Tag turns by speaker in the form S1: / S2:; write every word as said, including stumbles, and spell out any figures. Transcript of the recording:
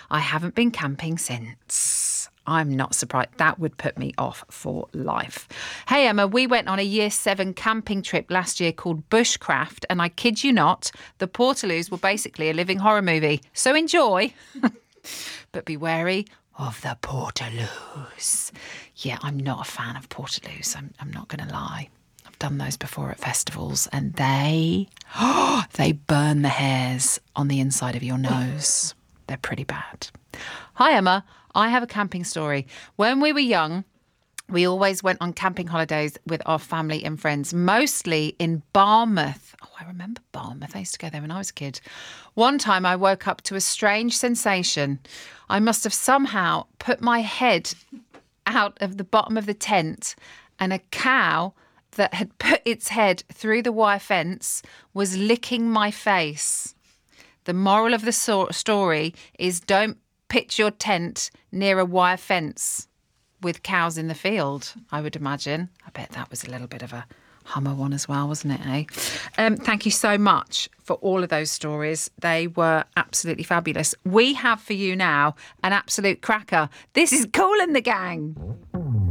S1: I haven't been camping since. I'm not surprised. That would put me off for life. Hey, Emma, we went on a year seven camping trip last year called Bushcraft, and I kid you not, the Portaloos were basically a living horror movie. So enjoy, but be wary of the Portaloos. Yeah, I'm not a fan of Portaloos. I'm, I'm not going to lie. I've done those before at festivals, and they, oh, they burn the hairs on the inside of your nose. They're pretty bad. Hi, Emma. I have a camping story. When we were young, we always went on camping holidays with our family and friends, mostly in Barmouth. Oh, I remember Barmouth. I used to go there when I was a kid. One time I woke up to a strange sensation. I must have somehow put my head out of the bottom of the tent, and a cow that had put its head through the wire fence was licking my face. The moral of the so- story is don't pitch your tent near a wire fence with cows in the field, I would imagine. I bet that was a little bit of a Hummer one as well, wasn't it, eh? Um, thank you so much for all of those stories. They were absolutely fabulous. We have for you now an absolute cracker. This is Kool and the Gang.